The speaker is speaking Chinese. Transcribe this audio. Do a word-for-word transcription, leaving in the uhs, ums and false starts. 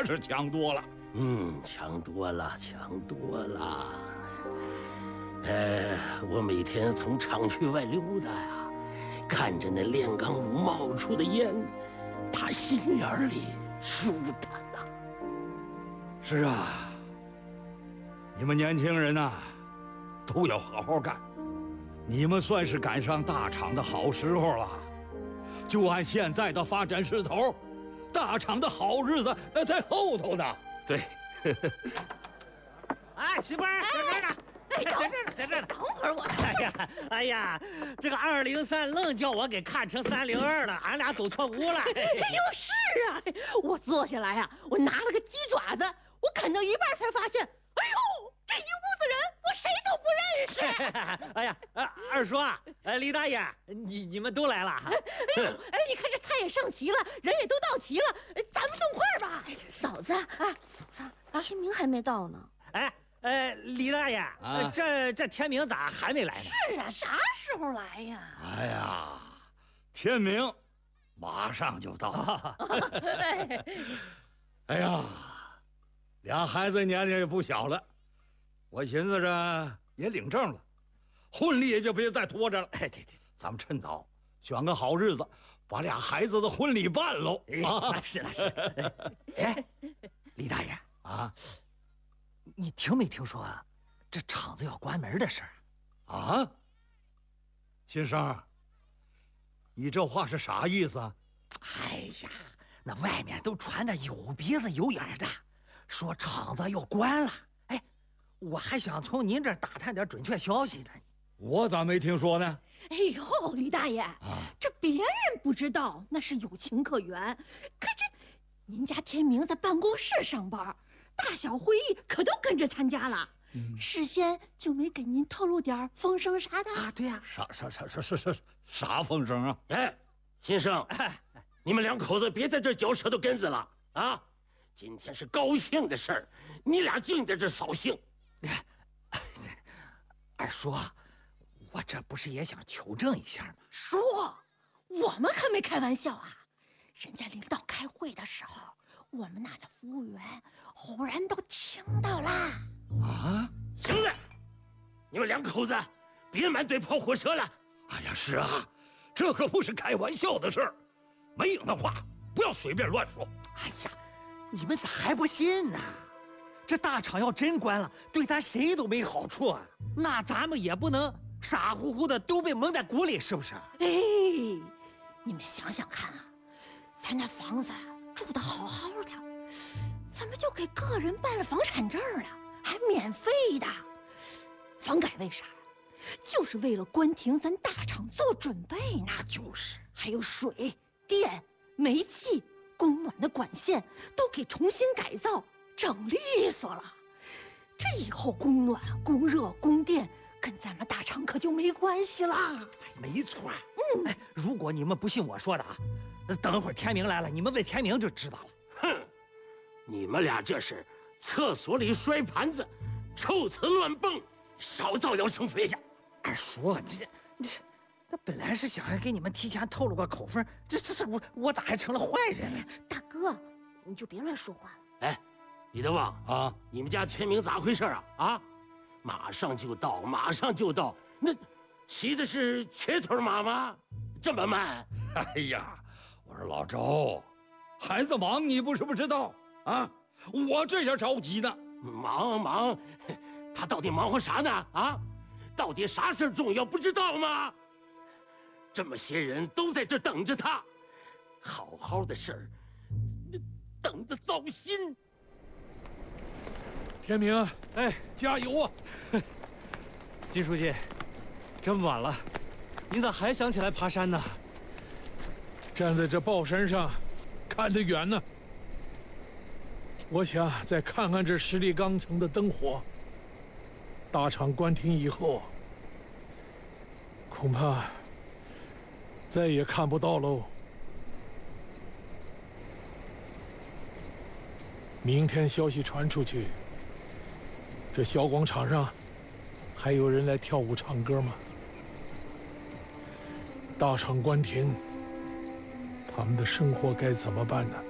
是强多了。 嗯，强多了，强多了。呃，我每天从厂区外溜达呀，看着那炼钢炉冒出的烟，打心眼里舒坦呐。 是啊，你们年轻人呐、啊，都要好好干。你们算是赶上大厂的好时候了。就按现在的发展势头，大厂的好日子那在后头呢。 对。 哎，媳妇儿，在这儿呢。 哎， 在这儿呢，在这儿呢。 等会儿我。 哎呀，哎呀，这个二零三愣叫我给看成三零二了，俺俩走错屋了。 哎呦，是啊，我坐下来呀、啊，我拿了个鸡爪子，我啃到一半才发现，哎呦，这一屋子人我谁都不认识。 哎呀，二叔啊，呃，李大爷，你你们都来了。 哎呦，哎，你看这菜也上齐了，人也都到齐了，咱们动筷吧。 嫂子啊，嫂子，天明还没到呢。 哎。呃，李大爷，啊、这这天明咋还没来呢？ 是啊，啥时候来呀？ 哎呀，天明马上就到。哎呀，俩孩子年龄也不小了，我寻思着也领证了，婚礼也就别再拖着了。哎，对对，咱们趁早选个好日子，把俩孩子的婚礼办喽。 啊，是了是了。哎，李大爷啊。 你听没听说这厂子要关门的事儿啊？新生，你这话是啥意思啊？ 哎呀，那外面都传得有鼻子有眼的，说厂子要关了。哎，我还想从您这儿打探点准确消息呢。 我咋没听说呢？ 哎呦，李大爷，啊、这别人不知道那是有情可原，可这您家天明在办公室上班。大小会议可都跟着参加了，嗯、事先就没给您透露点风声啥的啊？对呀、啊， 啥啥啥啥啥啥啥风声啊？ 哎，先生，哎、你们两口子别在这嚼舌头根子了啊！今天是高兴的事儿，你俩净在这扫兴。 二叔，我这不是也想求证一下吗？ 叔，我们可没开玩笑啊！人家领导开会的时候。我们那的服务员忽然都听到啦！ 啊， 行了，你们两口子别满嘴跑火车了。 哎呀，是啊，这可不是开玩笑的事儿，没有那话不要随便乱说。 哎呀，你们咋还不信呢？这大厂要真关了，对咱谁都没好处啊！那咱们也不能傻乎乎的都被蒙在鼓里，是不是？ 哎，你们想想看啊，咱那房子。住得好好的，怎么就给个人办了房产证了？还免费的？房改为啥？就是为了关停咱大厂做准备呢。 那就是， 还有水电、煤气、供暖的管线都给重新改造，整利索了。这以后供暖、供热、供电跟咱们大厂可就没关系了。 没错，嗯，哎，如果你们不信我说的啊。等会儿天明来了，你们问天明就知道了。 哼，你们俩这是厕所里摔盘子，臭词乱蹦，少造谣生非去。 二叔，这这，那本来是想给你们提前透露个口风，这这是我我咋还成了坏人了？ 大哥，你就别乱说话了。 哎，李德旺啊， 你们家天明咋回事啊？啊，马上就到，马上就到。那骑的是瘸腿马吗？这么慢？ 哎呀！我说老周，孩子忙，你不是不知道啊！我这下着急呢。 忙忙，他到底忙活啥呢？啊，到底啥事重要不知道吗？这么些人都在这等着他，好好的事儿，等得糟心。 天明，哎，加油啊！ 金书记，这么晚了，你咋还想起来爬山呢？ 站在这豹山上，看得远呢。我想再看看这十里钢城的灯火。大厂关停以后，恐怕再也看不到喽。明天消息传出去，这小广场上还有人来跳舞唱歌吗？大厂关停。他们的生活该怎么办呢？